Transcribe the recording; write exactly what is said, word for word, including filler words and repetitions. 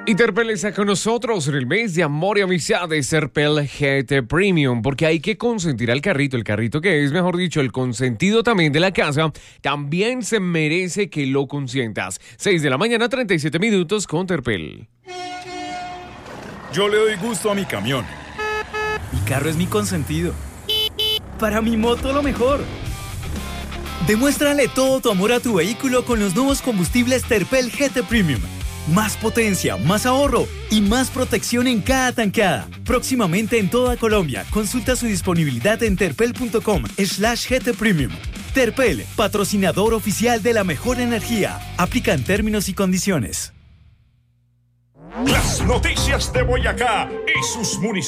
Y Terpel está con nosotros en el mes de amor y amistad de Terpel G T Premium, porque hay que consentir al carrito, el carrito que es, mejor dicho, el consentido también de la casa, también se merece que lo consientas. seis de la mañana, treinta y siete minutos con Terpel. Yo le doy gusto a mi camión. Mi carro es mi consentido. Para mi moto lo mejor. Demuéstrale todo tu amor a tu vehículo con los nuevos combustibles Terpel G T Premium. Más potencia, más ahorro y más protección en cada tankada. Próximamente en toda Colombia. Consulta su disponibilidad en terpel.com slash GT Premium. Terpel, patrocinador oficial de la mejor energía. Aplican términos y condiciones. Las noticias de Boyacá y sus municipios.